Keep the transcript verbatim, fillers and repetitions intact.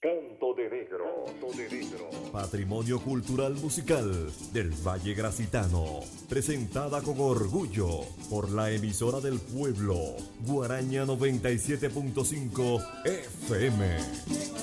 Canto de Negro. Canto de Negro. Patrimonio cultural musical del Valle Gracitano. Presentada con orgullo por la emisora del pueblo, Guaraña noventa y siete punto cinco F M.